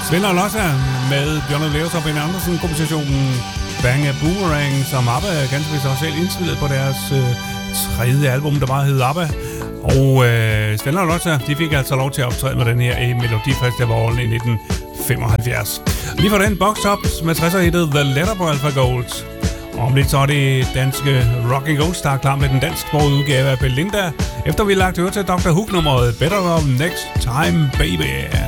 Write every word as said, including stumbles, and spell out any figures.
Svend og Lotta med Bjørn Leos og Ben Andersen-kompositionen Bang a Boomerang, som ABBA ganske vist også selv indspillet på deres øh, tredje album, der bare hed ABBA. Og øh, Svend og Lotta, de fik altså lov til at optræde med den her i Melodifestivalen i nitten femoghalvfjerds. Lige for den box-ups med tresser-hittet The Letter på Alpha Gold. Og om lidt så er det danske Rock and Gold Star klar med den dansksprogede udgave af Belinda, efter vi har lagt øre til doktor Hook-nummeret Better Love Next Time Baby.